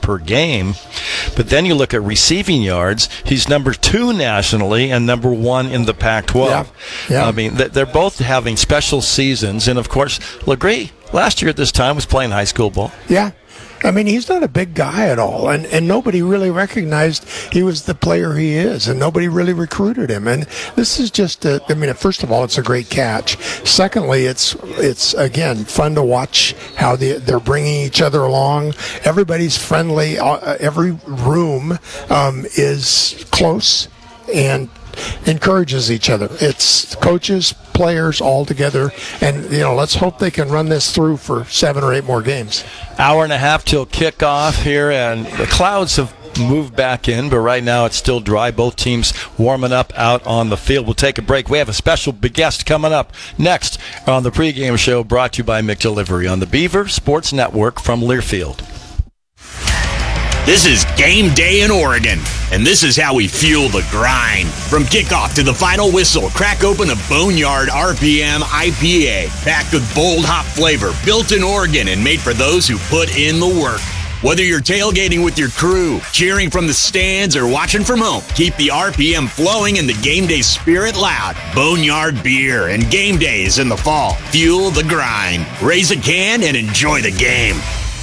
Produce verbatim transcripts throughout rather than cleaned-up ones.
per game. But then you look at receiving yards, he's number two nationally and number one in the Pac twelve. Yeah. Yeah. I mean, they're both having special seasons. And, of course, LeGree last year at this time was playing high school ball. Yeah. I mean, he's not a big guy at all, and, and nobody really recognized he was the player he is, and nobody really recruited him. And this is just, a, I mean, first of all, it's a great catch. Secondly, it's, it's again, fun to watch how they, they're bringing each other along. Everybody's friendly. Uh, every room um, is close and encourages each other. It's coaches, players all together, and you know, let's hope they can run this through for seven or eight more games. Hour and a half till kickoff here, and the clouds have moved back in, but right now it's still dry. Both teams warming up out on the field. We'll take a break. We have a special big guest coming up next on the pregame show, brought to you by McDelivery on the Beaver Sports Network from Learfield. This is game day in Oregon, and this is how we fuel the grind. From kickoff to the final whistle, crack open a Boneyard R P M I P A, packed with bold hop flavor, built in Oregon and made for those who put in the work. Whether you're tailgating with your crew, cheering from the stands, or watching from home, keep the R P M flowing and the game day spirit loud. Boneyard beer and game days in the fall. Fuel the grind. Raise a can and enjoy the game.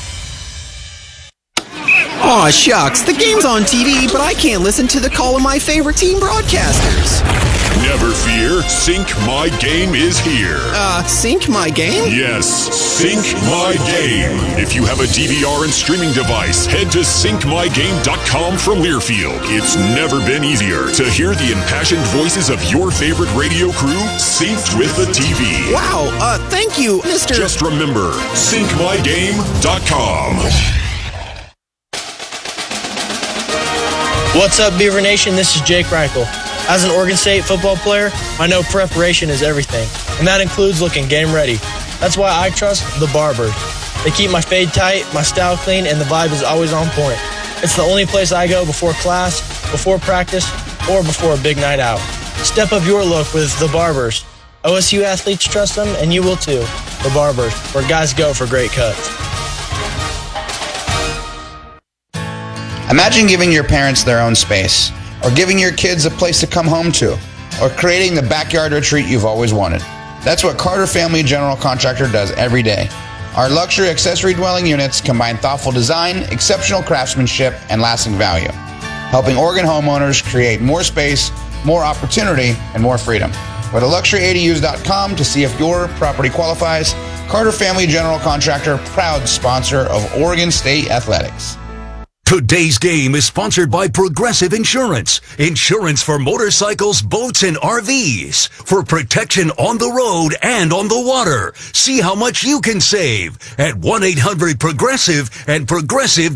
Aw, shucks, the game's on T V, but I can't listen to the call of my favorite team broadcasters. Never fear, Sync My Game is here. Uh, sync my game? Yes, Sync My Game. If you have a D V R and streaming device, head to sync my game dot com from Learfield. It's never been easier to hear the impassioned voices of your favorite radio crew synced with the T V. Wow, uh, thank you, Mister Just remember, sync my game dot com. What's up, Beaver Nation? This is Jake Reichel. As an Oregon State football player, I know preparation is everything, and that includes looking game ready. That's why I trust the Barbers. They keep my fade tight, my style clean, and the vibe is always on point. It's the only place I go before class, before practice, or before a big night out. Step up your look with the Barbers. O S U athletes trust them, and you will too. The Barbers, where guys go for great cuts. Imagine giving your parents their own space, or giving your kids a place to come home to, or creating the backyard retreat you've always wanted. That's what Carter Family General Contractor does every day. Our luxury accessory dwelling units combine thoughtful design, exceptional craftsmanship, and lasting value, helping Oregon homeowners create more space, more opportunity, and more freedom. Go to luxury A D Us dot com to see if your property qualifies. Carter Family General Contractor, proud sponsor of Oregon State Athletics. Today's game is sponsored by Progressive Insurance. Insurance for motorcycles, boats, and R Vs. For protection on the road and on the water. See how much you can save at one eight hundred Progressive and Progressive